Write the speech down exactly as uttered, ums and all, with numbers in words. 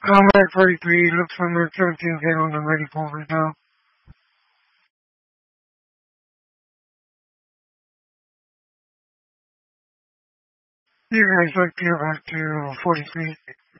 I'm at forty-three, looks from the seventeen gallon I'm ready for right now. You guys like to go back to forty-three.